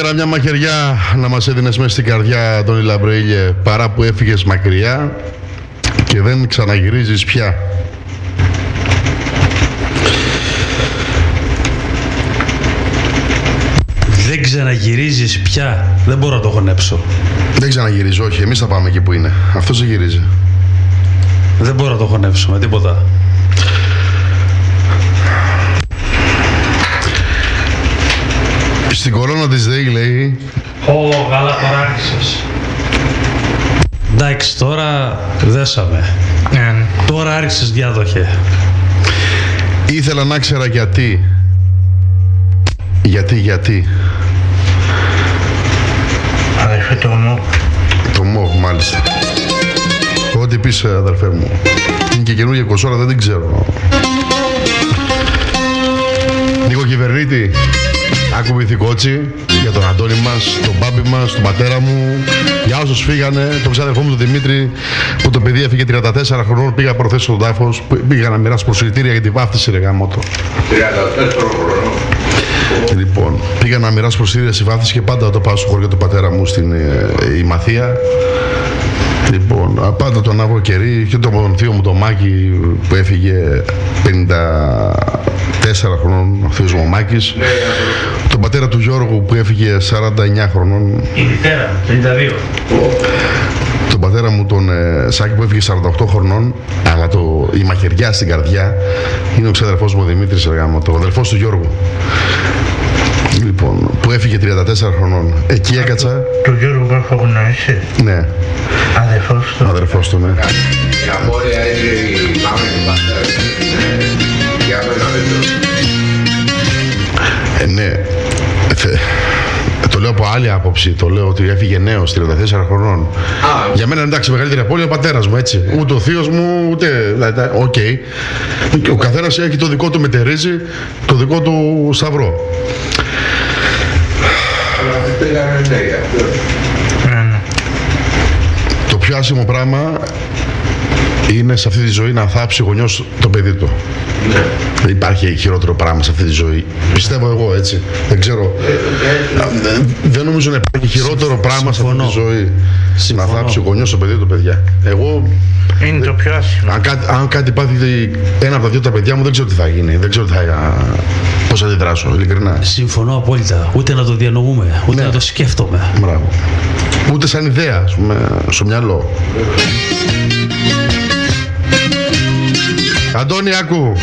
Σήμερα μια μαχαιριά να μας έδινες μέσα στην καρδιά, Αντώνη Λαμπρέιλιε, παρά που έφυγες μακριά και δεν ξαναγυρίζεις πια. Δεν ξαναγυρίζεις πια. Δεν μπορώ να το χωνέψω. Δεν ξαναγυρίζω, όχι. Εμείς θα πάμε εκεί που είναι. Αυτός δεν γυρίζει. Δεν μπορώ να το χωνέψω με τίποτα. Στην κορώνα της ΔΕΗ λέει... Καλά τώρα άρχισες. Εντάξει, τώρα δέσαμε. Τώρα άρχισες, διάδοχε. Ήθελα να ξέρα γιατί. Γιατί. Αδερφέ, το ΜΟΒ. Το ΜΟΒ, μάλιστα. Ό,τι πεις, αδερφέ μου. Είναι και καινούργια κοσόρα, δεν την ξέρω. Νίκο Κυβερνήτη, άκου κότσι για τον Αντώνη μας, τον μπάμπι μας, τον πατέρα μου, για όσους φύγανε, τον ξάδερφό μου τον Δημήτρη, που το παιδί έφυγε 34 χρονών, πήγα προχθές στον τάφος, πήγα να μοιράσω προσκλητήρια για τη βάφτιση, ρε γάμοτο. 34 χρονών. Λοιπόν, πήγα να μοιράσω προσκλητήρια στη βάφτιση και πάντα όταν πάω στο χωριό του πατέρα μου στην Ημαθία. Λοιπόν, πάντα τον Αύρο Κερί και τον θείο μου τον Μάκη που έφυγε 54 χρονών, ο θείος μου ο Μάκης. Τον πατέρα του Γιώργου που έφυγε 49 χρονών. Η μητέρα, 52. Τον πατέρα μου τον Σάκη που έφυγε 48 χρονών, αλλά η μαχαιριά στην καρδιά είναι ο ξαδερφός μου ο Δημήτρης Εργάμωτο, ο αδελφός του Γιώργου. Λοιπόν, που έφυγε 34 χρονών. Εκεί έκατσα. Του Γιώργου που έχω γνωρίσει. Ναι. Αδερφός του. Αδερφός του, ναι. Η απόρρια είναι η μάμα του πατέρα. Για να ναι. Το λέω από άλλη άποψη. Το λέω ότι έφυγε νέος, 34 χρονών. Για μένα εντάξει, μεγαλύτερη απώλεια ο πατέρας μου, έτσι. Ούτε ο θείος μου, ούτε. Οκ. Ο καθένας έχει το δικό του μετερίζει, το δικό του σταυρό. Το πιο άσχημο πράγμα είναι σε αυτή τη ζωή να θάψει γονιός το παιδί του. Δεν υπάρχει χειρότερο πράγμα σε αυτή τη ζωή. Πιστεύω εγώ, έτσι. Δεν ξέρω. Δεν νομίζω να υπάρχει χειρότερο πράγμα σε αυτή τη ζωή. Να θάψει ο γονιός το παιδί του, παιδιά. Εγώ. Είναι το πιο άσχημο. Αν κάτι πάθει ένα από τα δύο τα παιδιά μου, δεν ξέρω τι θα γίνει. Δεν ξέρω πώς θα αντιδράσω, ειλικρινά. Συμφωνώ απόλυτα. Ούτε να το διανοούμε, ούτε να το σκέφτομαι. Μπράβο. Ούτε σαν ιδέα, ας πούμε, στο μυαλό. Αντώνη, άκου.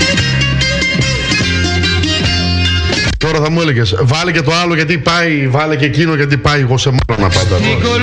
Τώρα θα μου έλεγες, βάλε και το άλλο γιατί πάει, βάλε και εκείνο γιατί πάει, εγώ σε μάνα πάντα.